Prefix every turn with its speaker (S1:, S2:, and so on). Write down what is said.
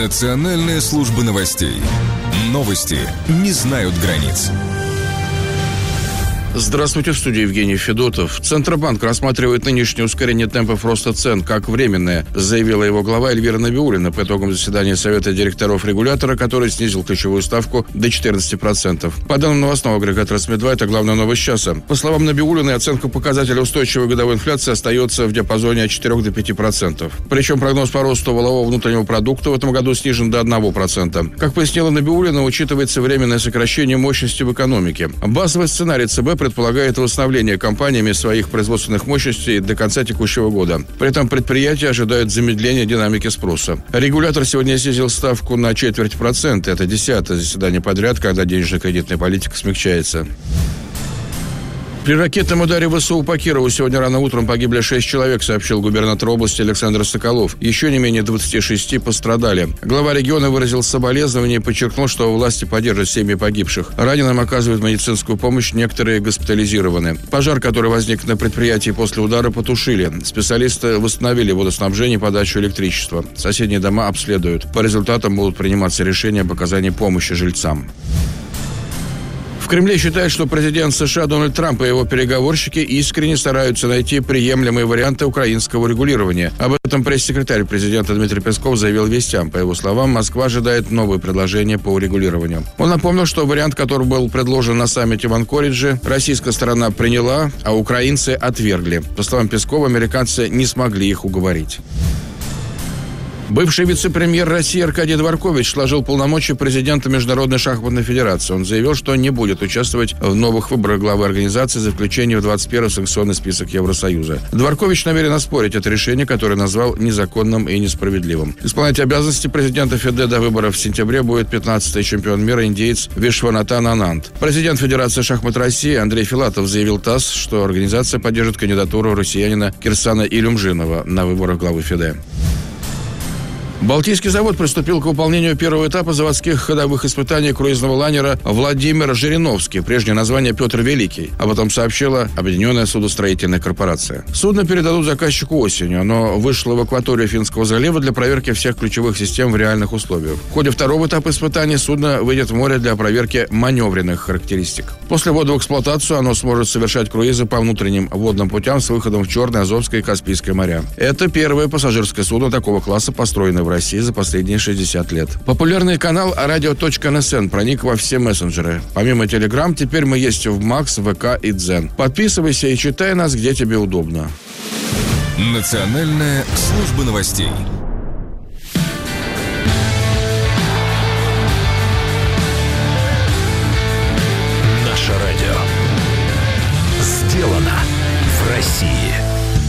S1: Национальная служба новостей. Новости не знают границ.
S2: Здравствуйте, в студии Евгений Федотов. Центробанк рассматривает нынешнее ускорение темпов роста цен как временное, заявила его глава Эльвира Набиуллина по итогам заседания Совета директоров регулятора, который снизил ключевую ставку до 14%. По данным новостного агрегатора СМИ-2, это главная новость часа. По словам Набиуллиной, оценка показателя устойчивой годовой инфляции остается в диапазоне от 4 до 5%. Причем прогноз по росту валового внутреннего продукта в этом году снижен до 1%. Как пояснила Набиуллина, учитывается временное сокращение мощности в экономике. Базовый сценарий ЦБ предполагает восстановление компаниями своих производственных мощностей до конца текущего года. При этом предприятия ожидают замедления динамики спроса. Регулятор сегодня снизил ставку на 0,25%. Это 10-е заседание подряд, когда денежно-кредитная политика смягчается. При ракетном ударе ВСУ по Кирову сегодня рано утром погибли 6 человек, сообщил губернатор области Александр Соколов. Еще не менее 26 пострадали. Глава региона выразил соболезнования и подчеркнул, что власти поддержат семьи погибших. Раненым оказывают медицинскую помощь, некоторые госпитализированы. Пожар, который возник на предприятии после удара, потушили. Специалисты восстановили водоснабжение и подачу электричества. Соседние дома обследуют. По результатам будут приниматься решения об оказании помощи жильцам. В Кремле считают, что президент США Дональд Трамп и его переговорщики искренне стараются найти приемлемые варианты украинского регулирования. Об этом пресс-секретарь президента Дмитрий Песков заявил вестям. По его словам, Москва ожидает новые предложения по урегулированию. Он напомнил, что вариант, который был предложен на саммите в Анкоридже, российская сторона приняла, а украинцы отвергли. По словам Пескова, американцы не смогли их уговорить. Бывший вице-премьер России Аркадий Дворкович сложил полномочия президента Международной шахматной федерации. Он заявил, что не будет участвовать в новых выборах главы организации за включение в 21-й санкционный список Евросоюза. Дворкович намерен оспорить это решение, которое назвал незаконным и несправедливым. Исполнять обязанности президента ФИДЕ до выборов в сентябре будет 15-й чемпион мира индеец Вишванатан Ананд. Президент Федерации шахмат России Андрей Филатов заявил ТАСС, что организация поддержит кандидатуру россиянина Кирсана Илюмжинова на выборах главы ФИДЕ. Балтийский завод приступил к выполнению первого этапа заводских ходовых испытаний круизного лайнера «Владимир Жириновский», прежнее название «Петр Великий». Об этом сообщила Объединенная судостроительная корпорация. Судно передадут заказчику осенью. Оно вышло в акваторию Финского залива для проверки всех ключевых систем в реальных условиях. В ходе второго этапа испытаний судно выйдет в море для проверки маневренных характеристик. После ввода в эксплуатацию оно сможет совершать круизы по внутренним водным путям с выходом в Черное, Азовское и Каспийское моря. Это первое пассажирское судно такого класса, построенное в России за последние 60 лет. Популярный канал Radio.NSN проник во все мессенджеры. Помимо Telegram, теперь мы есть в Макс, ВК и Дзен. Подписывайся и читай нас, где тебе удобно.
S1: Национальная служба новостей.
S3: Наше радио сделано в России.